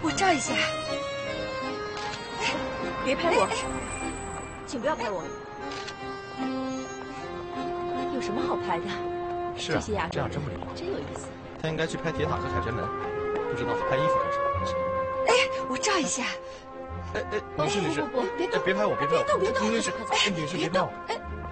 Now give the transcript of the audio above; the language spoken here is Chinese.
我照一下。 别拍我，请不要拍我。有什么好拍的？ 是啊， 这些亚洲人这样真不礼貌。 真有意思。 他应该去拍铁塔和凯旋门，不知道拍衣服干什么。 哎，我照一下。 女士， 不，别动， 别拍我，别拍我， 别动， 女士，女士别拍我。 哎。